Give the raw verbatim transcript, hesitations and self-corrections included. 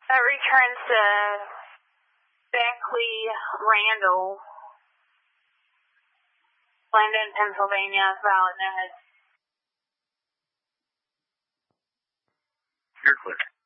That returns to Beckley Randall, London, Pennsylvania. Valid, no head. You're clear.